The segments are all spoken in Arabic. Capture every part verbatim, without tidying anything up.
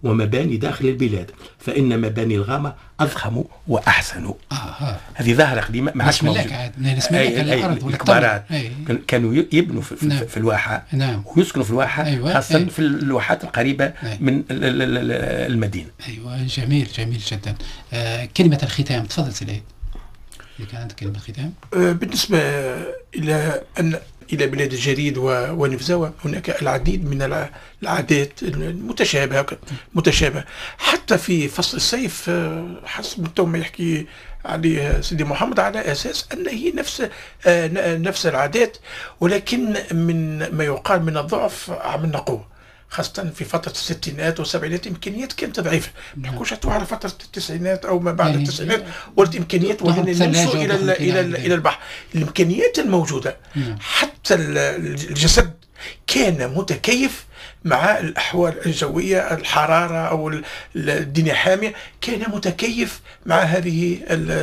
ومباني داخل البلاد، فإن مباني الغامة أضخم وأحسن. آه. هذه ظاهرة قديمة ما عادش موجودة. الأرض والكبارات كانوا يبنوا في, نعم. في الواحة، نعم. ويسكنوا في الواحة، أيوة. خاصة أيوة. في الواحات القريبة أيوة. من المدينة. أيوة جميل جميل جدا. آه كلمة الختام تفضل سيدي. كان عندك كلمة ختام؟ آه بالنسبة إلى أن إلى بلاد الجريد ونفزاوة هناك العديد من العادات المتشابهة متشابهة حتى في فصل الصيف، حسب ما يحكي عليه سيدي محمد، على أساس أن هي نفس نفس العادات، ولكن من ما يقال من الضعف عملنا قوة، خاصة في فترة الستينات والسبعينات إمكانيات كانت ضعيفة. ما نحكوش على فترة التسعينات أو ما بعد التسعينات، ولت إمكانيات ولنا نمشوا إلى إلى إلى البحر. الإمكانيات الموجودة حتى الجسد كان متكيف مع الأحوال الجوية، الحرارة أو الدنيا حامية، كان متكيف مع هذه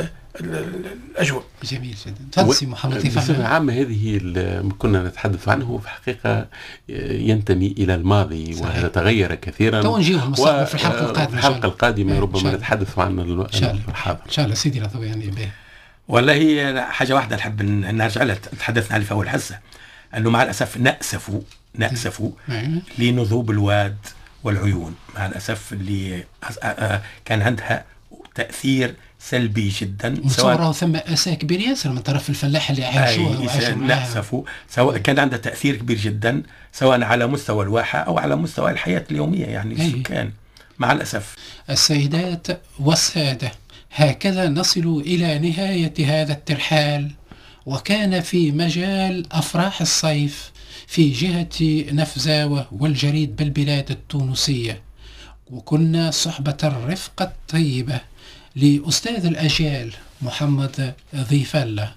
الأجواء. جميل جدا. تفضل سي محمد. بصفة عامة هذه كنا نتحدث عنه في حقيقة ينتمي إلى الماضي، صحيح. وهذا تغير كثيرا. تو نجيوه المستقبل في الحلقة القادمة. في الحلقة القادمة ربما نتحدث عن الحاضر إن شاء الله. سيدي لا طبعا يعني به. والله حاجة واحدة نحب نرجع لها تحدثنا عليه في أول حصة، أنه مع الأسف نأسف نأسف لنذوب الواد والعيون، مع الأسف اللي كان عندها تأثير سلبي جدا، سواء ثم أساء كبير ياسر من طرف الفلاح اللي عايشوها. نأسف سواء كان عندها تأثير كبير جدا، سواء على مستوى الواحة أو على مستوى الحياة اليومية، يعني السكان مع الأسف. السيدات والسادة، هكذا نصل إلى نهاية هذا الترحال، وكان في مجال أفراح الصيف في جهة نفزاوة والجريد بالبلاد التونسية، وكنا صحبة الرفقة الطيبة لأستاذ الأجيال محمد ضيف الله،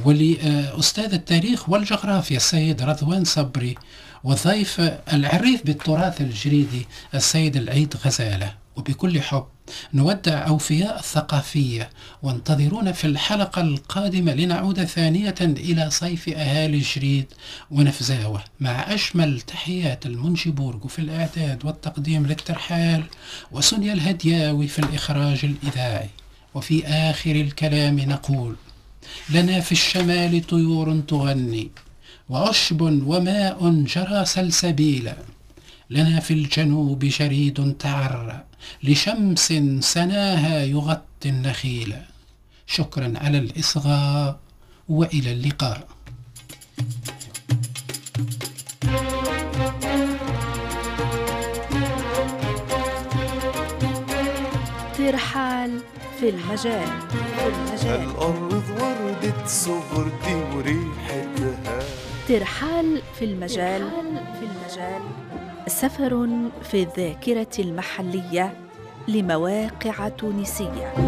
ولأستاذ التاريخ والجغرافيا السيد رضوان صبري، والضيف العريف بالتراث الجريدي السيد العيد غزالة. وبكل حب نودع أوفياء الثقافية، وانتظرونا في الحلقة القادمة لنعود ثانية إلى صيف أهالي الجريد ونفزاوة، مع أجمل تحيات المنجي بورغو في الإعداد والتقديم للترحال، وسونيا الهدياوي في الإخراج الإذاعي. وفي آخر الكلام نقول: لنا في الشمال طيور تغني، وعشب وماء جرى سلسبيلا، لنا في الجنوب جريد تعرى، لشمس سناها يغطي النخيل. شكرا على الإصغاء، وإلى اللقاء. ترحال في المجال. في المجال الأرض وردت صغرتي وريحتها. ترحال في المجال. في المجال سفر في الذاكرة المحلية لمواقع تونسية.